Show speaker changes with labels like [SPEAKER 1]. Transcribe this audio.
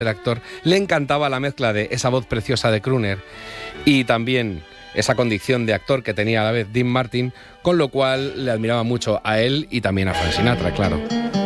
[SPEAKER 1] el actor, le encantaba la mezcla de esa voz preciosa de crooner y también esa condición de actor que tenía a la vez Dean Martin, con lo cual le admiraba mucho a él y también a Frank Sinatra, claro.